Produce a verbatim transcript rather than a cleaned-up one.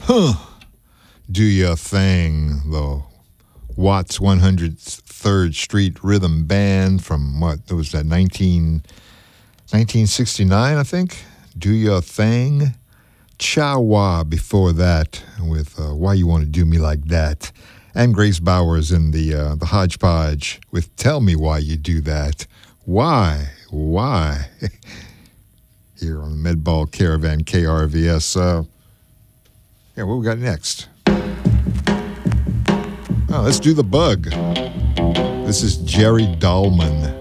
Huh. Do Your Thing, the Watts one hundred third Street Rhythm Band from what was that, nineteen, nineteen sixty-nine, I think? Do Your Thing. Cha-Wa before that with uh, Why You Want to Do Me Like That. And Grace Bowers in the, uh, the Hodgepodge with Tell Me Why You Do That. Why? Why? Here on the Medball Caravan K R V S. Uh, yeah, what we got next? Oh, let's do The Bug. This is Jerry Dahlman.